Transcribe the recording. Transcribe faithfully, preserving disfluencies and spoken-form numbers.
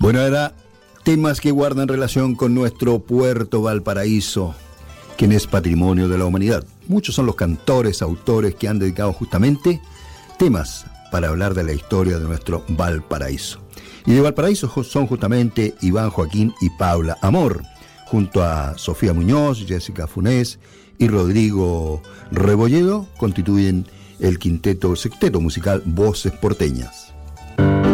Bueno, ahora temas que guardan relación con nuestro puerto Valparaíso, quien es patrimonio de la humanidad. Muchos son los cantores, autores que han dedicado justamente temas para hablar de la historia de nuestro Valparaíso. Y de Valparaíso son justamente Iván Joaquín y Paula Amor, junto a Sofía Muñoz, Jessica Funés y Rodrigo Rebolledo, constituyen el quinteto sexteto musical Voces Porteñas.